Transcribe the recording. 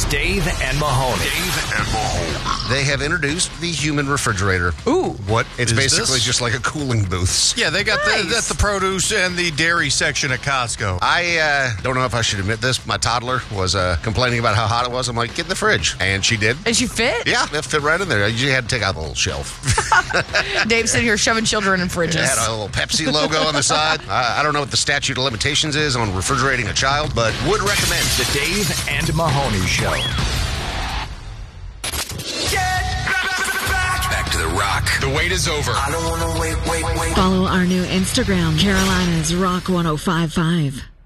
Dave and Mahoney. They have introduced the human refrigerator. Ooh. What It's is basically this? just like a cooling booth. Yeah, they got Nice. the produce and the dairy section at Costco. I don't know if I should admit this. My toddler was complaining about how hot it was. I'm like, get in the fridge. And she did. And she fit? Yeah, it fit right in there. You had to take out the little shelf. Dave's sitting here shoving children in fridges. It had a little Pepsi logo on the side. I don't know what the statute of limitations is on refrigerating a child, but would recommend. The Dave and Mahoney Show. Back to the rock. The wait is over. I don't wanna wait. Follow our new Instagram, Carolina's Rock 1055.